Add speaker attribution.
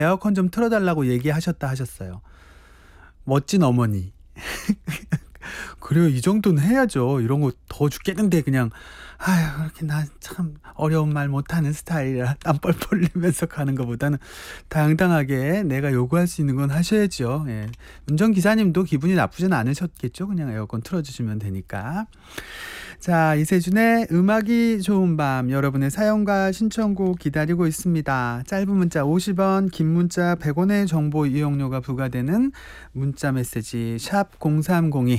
Speaker 1: 에어컨 좀 틀어달라고 얘기하셨다 하셨어요. 멋진 어머니. 그래요. 이 정도는 해야죠. 이런 거 더 죽겠는데 그냥 아유 그렇게 나 참 어려운 말 못하는 스타일이라 땀 뻘뻘 흘리면서 가는 것보다는 당당하게 내가 요구할 수 있는 건 하셔야죠. 예. 운전기사님도 기분이 나쁘진 않으셨겠죠. 그냥 에어컨 틀어주시면 되니까. 자, 이세준의 음악이 좋은 밤, 여러분의 사연과 신청곡 기다리고 있습니다. 짧은 문자 50원, 긴 문자 100원의 정보 이용료가 부과되는 문자 메시지 샵 0302